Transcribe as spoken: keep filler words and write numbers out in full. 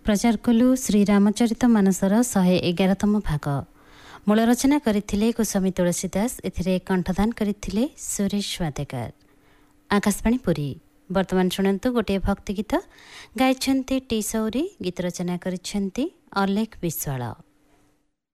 प्रचार कलु श्री रामचरित मानसर शहे एगारतम भाग। मूल रचना करथिले गोस्वामी तुलसीदास, एथिरे कंठदान करथिले सुरेश वादेकर। आकाशवाणी पुरी। वर्तमान शुणन्तु गोटे भक्ति गीत गाइछन्ति टी सौरी। गीत रचना करिछन्ति अलेख विश्वाल।